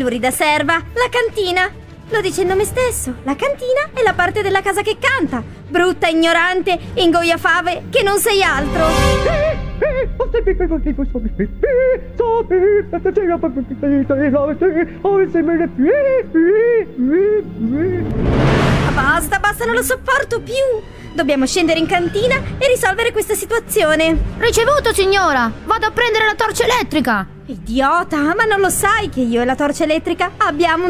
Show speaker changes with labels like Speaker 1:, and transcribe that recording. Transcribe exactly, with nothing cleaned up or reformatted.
Speaker 1: lurida serva, la cantina. Lo dice il nome stesso, la cantina è la parte della casa che canta. Brutta, ignorante, ingoiafave, che non sei altro. Ma basta, basta, non lo sopporto più. Dobbiamo scendere in cantina e risolvere questa situazione.
Speaker 2: Ricevuto, signora! Vado a prendere la torcia elettrica!
Speaker 1: Idiota, ma non lo sai che io e la torcia elettrica abbiamo